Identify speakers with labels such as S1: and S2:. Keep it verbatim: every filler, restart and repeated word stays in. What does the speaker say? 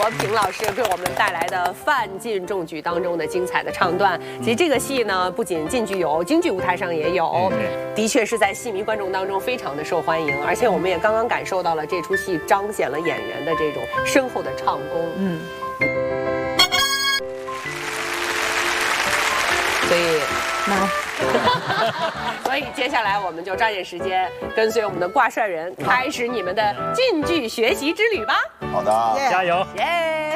S1: 和平老师给我们带来的范进中举当中的精彩的唱段。其实这个戏呢，不仅晋剧有，京剧舞台上也有，的确是在戏迷观众当中非常的受欢迎。而且我们也刚刚感受到了这出戏彰显了演员的这种深厚的唱功。嗯。所以，那。所以接下来我们就抓紧时间，跟随我们的挂帅人，开始你们的晋剧学习之旅吧。
S2: 好的，加油！
S1: 耶！